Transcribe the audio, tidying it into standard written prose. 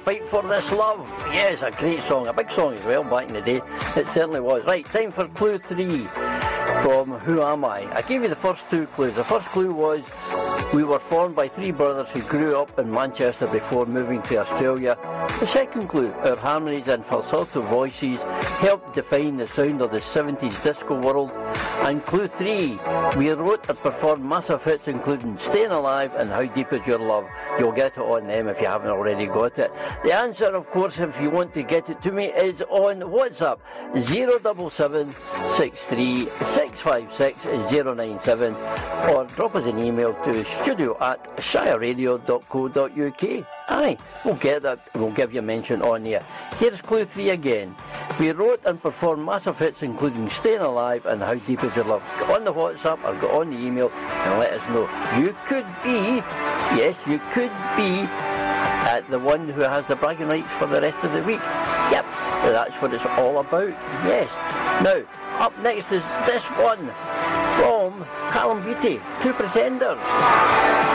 Fight for This Love. Yes, a great song, a big song as well back in the day. It certainly was. Right, time for clue 3 from Who Am I? I gave you the first 2 clues. The first clue was we were formed by 3 brothers who grew up in Manchester before moving to Australia. The second clue, our harmonies and falsetto voices helped define the sound of the 70s disco world. And clue 3, we wrote and performed massive hits including Staying Alive and How Deep Is Your Love. You'll get it on them if you haven't already got it. The answer, of course, if you want to get it to me, is on WhatsApp 077 63 656 097, or drop us an email to studio@shireradio.co.uk. Aye, we'll get that. We'll give you a mention on here. Here's clue 3 again. We wrote and performed massive hits including Staying Alive and How Deep Is Your Love. Get on the WhatsApp or get on the email and let us know. You could be, yes, you could be the one who has the bragging rights for the rest of the week. Yep, that's what it's all about. Yes. Now, up next is this one from Callum Beattie, Two Pretenders.